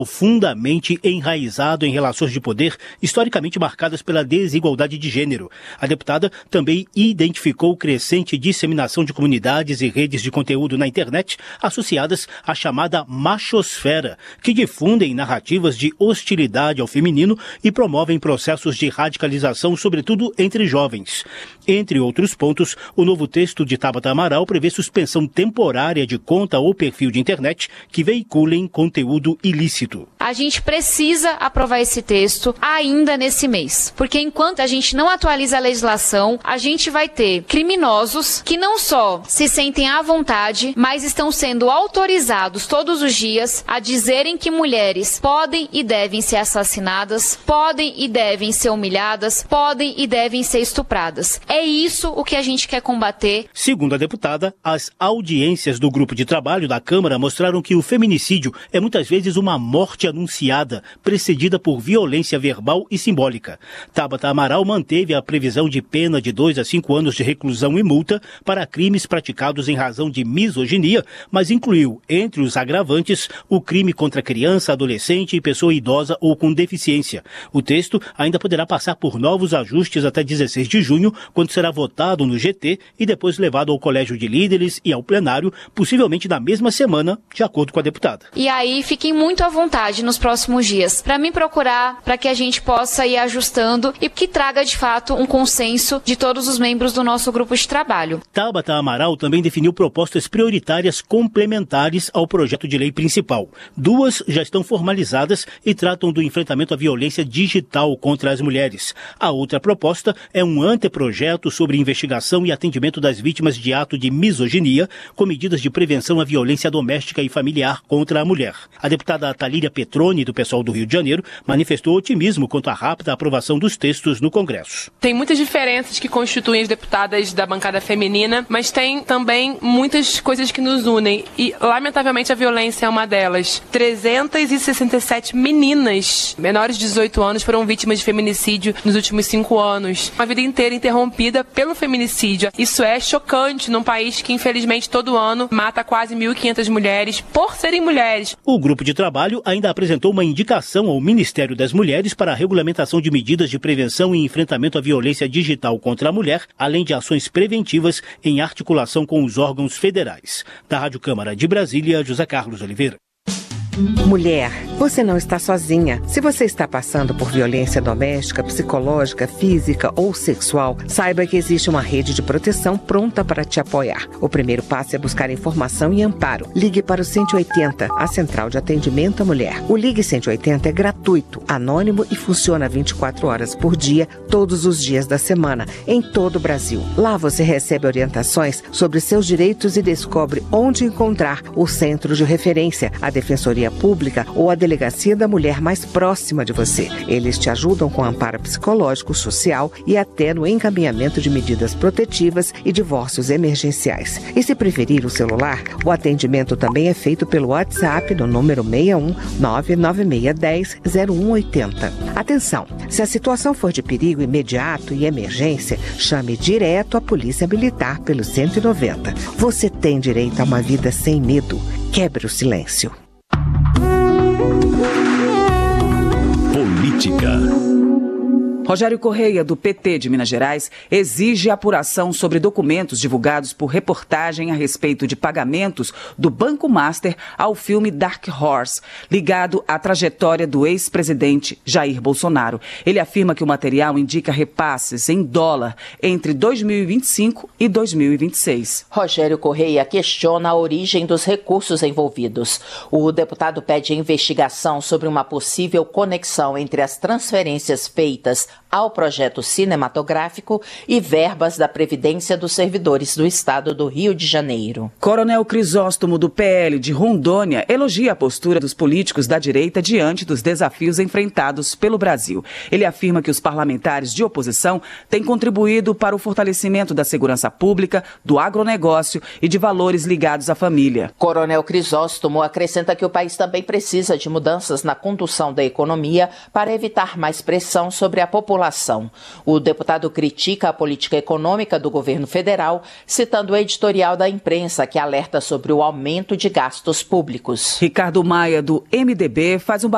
Profundamente enraizado em relações de poder historicamente marcadas pela desigualdade de gênero. A deputada também identificou crescente disseminação de comunidades e redes de conteúdo na internet associadas à chamada machosfera, que difundem narrativas de hostilidade ao feminino e promovem processos de radicalização, sobretudo entre jovens. Entre outros pontos, o novo texto de Tabata Amaral prevê suspensão temporária de conta ou perfil de internet que veiculem conteúdo ilícito. A gente precisa aprovar esse texto ainda nesse mês, porque enquanto a gente não atualiza a legislação, a gente vai ter criminosos que não só se sentem à vontade, mas estão sendo autorizados todos os dias a dizerem que mulheres podem e devem ser assassinadas, podem e devem ser humilhadas, podem e devem ser estupradas. É isso o que a gente quer combater. Segundo a deputada, as audiências do grupo de trabalho da Câmara mostraram que o feminicídio é muitas vezes uma morte anunciada, precedida por violência verbal e simbólica. Tabata Amaral manteve a previsão de pena de 2 a 5 anos de reclusão e multa para crimes praticados em razão de misoginia, mas incluiu, entre os agravantes, o crime contra criança, adolescente e pessoa idosa ou com deficiência. O texto ainda poderá passar por novos ajustes até 16 de junho, quando será votado no GT e depois levado ao Colégio de Líderes e ao plenário, possivelmente na mesma semana, de acordo com a deputada. E aí, fiquem muito à vontade nos próximos dias para me procurar, para que a gente possa ir ajustando e que traga de fato um consenso de todos os membros do nosso grupo de trabalho. Tabata Amaral também definiu propostas prioritárias complementares ao projeto de lei principal. 2 já estão formalizadas e tratam do enfrentamento à violência digital contra as mulheres. A outra proposta é um anteprojeto sobre investigação e atendimento das vítimas de ato de misoginia, com medidas de prevenção à violência doméstica e familiar contra a mulher. A deputada Talíria Petroni, do PSOL do Rio de Janeiro, manifestou otimismo quanto à rápida aprovação dos textos no Congresso. Tem muitas diferenças que constituem as deputadas da bancada feminina, mas tem também muitas coisas que nos unem e, lamentavelmente, a violência é uma delas. 367 meninas menores de 18 anos foram vítimas de feminicídio nos últimos 5 anos. Uma vida inteira interrompida pelo feminicídio. Isso é chocante num país que, infelizmente, todo ano mata quase 1.500 mulheres por serem mulheres. O grupo de trabalho ainda apresentou uma indicação ao Ministério das Mulheres para a regulamentação de medidas de prevenção e enfrentamento à violência digital contra a mulher, além de ações preventivas em articulação com os órgãos federais. Da Rádio Câmara de Brasília, José Carlos Oliveira. Mulher, você não está sozinha. Se você está passando por violência doméstica, psicológica, física ou sexual, saiba que existe uma rede de proteção pronta para te apoiar. O primeiro passo é buscar informação e amparo. Ligue para o 180, a Central de Atendimento à Mulher. O Ligue 180 é gratuito, anônimo e funciona 24 horas por dia, todos os dias da semana, em todo o Brasil. Lá você recebe orientações sobre seus direitos e descobre onde encontrar o centro de referência, a Defensoria Pública ou a Delegacia da Mulher mais próxima de você. Eles te ajudam com amparo psicológico, social e até no encaminhamento de medidas protetivas e divórcios emergenciais. E se preferir o celular, o atendimento também é feito pelo WhatsApp no número 61 99610 0180. Atenção, se a situação for de perigo imediato e emergência, chame direto a Polícia Militar pelo 190. Você tem direito a uma vida sem medo. Quebre o silêncio. Política. Rogério Correia, do PT de Minas Gerais, exige apuração sobre documentos divulgados por reportagem a respeito de pagamentos do Banco Master ao filme Dark Horse, ligado à trajetória do ex-presidente Jair Bolsonaro. Ele afirma que o material indica repasses em dólar entre 2025 e 2026. Rogério Correia questiona a origem dos recursos envolvidos. O deputado pede investigação sobre uma possível conexão entre as transferências feitas ao projeto cinematográfico e verbas da Previdência dos Servidores do Estado do Rio de Janeiro. Coronel Crisóstomo, do PL de Rondônia, elogia a postura dos políticos da direita diante dos desafios enfrentados pelo Brasil. Ele afirma que os parlamentares de oposição têm contribuído para o fortalecimento da segurança pública, do agronegócio e de valores ligados à família. Coronel Crisóstomo acrescenta que o país também precisa de mudanças na condução da economia para evitar mais pressão sobre a população. O deputado critica a política econômica do governo federal, citando o editorial da imprensa que alerta sobre o aumento de gastos públicos. Ricardo Maia, do MDB, faz um